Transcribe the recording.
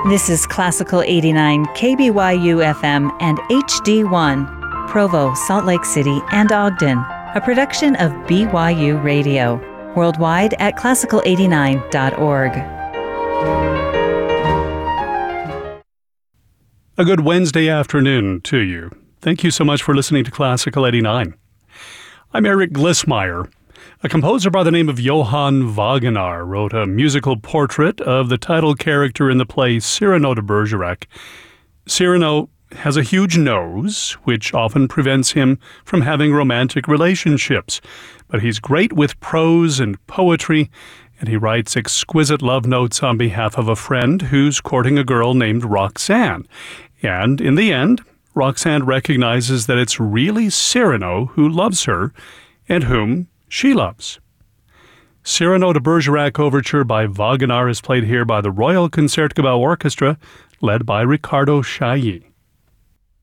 This is Classical 89 KBYU FM and HD1, Provo, Salt Lake City, and Ogden, a production of BYU Radio, worldwide at classical89.org. A good Wednesday afternoon to you. Thank you so much for listening to Classical 89. I'm Eric Glissmeyer. A composer by the name of Johann Wagenaar wrote a musical portrait of the title character in the play Cyrano de Bergerac. Cyrano has a huge nose, which often prevents him from having romantic relationships. But he's great with prose and poetry, and he writes exquisite love notes on behalf of a friend who's courting a girl named Roxanne. And in the end, Roxanne recognizes that it's really Cyrano who loves her and whom she loves. Cyrano de Bergerac Overture by Wagenaar is played here by the Royal Concertgebouw Orchestra, led by Riccardo Chailly.